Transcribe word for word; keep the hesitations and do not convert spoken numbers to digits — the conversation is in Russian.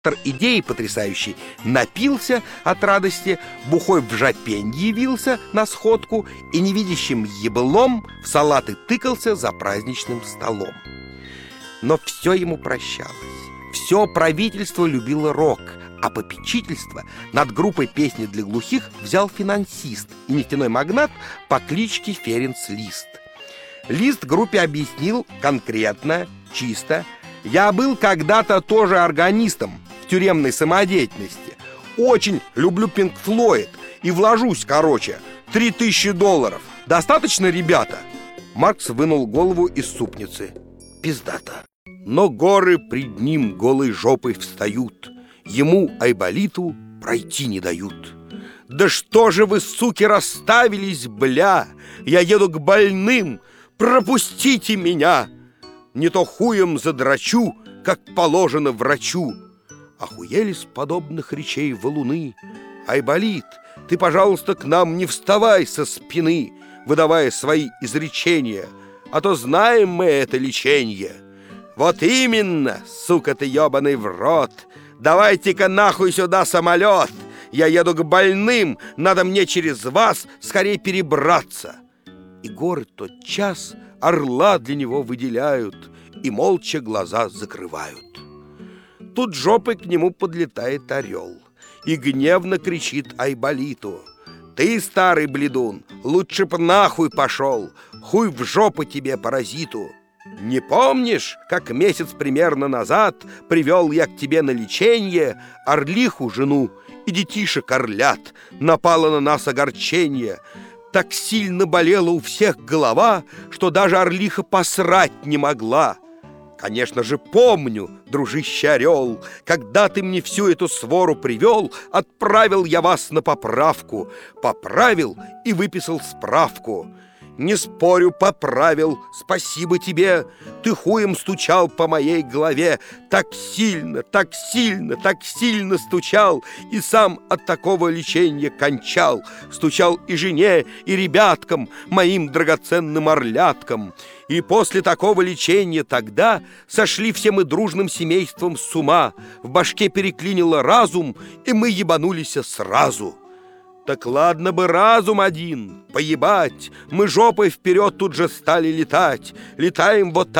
идеи потрясающей напился от радости, бухой в жопень явился на сходку и невидящим еблом в салаты тыкался за праздничным столом. Но все ему прощалось. Все правительство любило рок, а попечительство над группой песни для глухих взял финансист и нефтяной магнат по кличке Ференц Лист. Лист группе объяснил конкретно, чисто: «Я был когда-то тоже органистом в тюремной самодеятельности. Очень люблю Пинк Флойд и вложусь, короче, три тысячи долларов. Достаточно, ребята?» Маркс вынул голову из супницы. Пиздата. Но горы пред ним голой жопой встают, ему, Айболиту, пройти не дают. «Да что же вы, суки, расставились, бля! Я еду к больным, пропустите меня! Не то хуем задрачу, как положено врачу!» Охуели с подобных речей валуны. «Айболит, ты, пожалуйста, к нам не вставай со спины, выдавая свои изречения, а то знаем мы это леченье». «Вот именно, сука ты ебаный в рот! Давайте-ка нахуй сюда самолет! Я еду к больным, надо мне через вас скорее перебраться!» И горы тот час орла для него выделяют и молча глаза закрывают. Тут жопой к нему подлетает орел и гневно кричит Айболиту: «Ты, старый бледун, лучше б нахуй пошел! Хуй в жопу тебе, паразиту! Не помнишь, как месяц примерно назад привел я к тебе на леченье орлиху жену и детишек орлят? Напало на нас огорчение. Так сильно болела у всех голова, что даже орлиха посрать не могла. Конечно же, помню, дружище орел, когда ты мне всю эту свору привел, отправил я вас на поправку, поправил и выписал справку. Не спорю, поправил, спасибо тебе. Ты хуем стучал по моей голове, так сильно, так сильно, так сильно стучал, и сам от такого лечения кончал. Стучал и жене, и ребяткам, моим драгоценным орляткам. И после такого лечения тогда сошли все мы дружным семейством с ума. В башке переклинило разум, и мы ебанулись сразу. Так ладно бы разум один, поебать, мы жопой вперед тут же стали летать. Летаем вот так.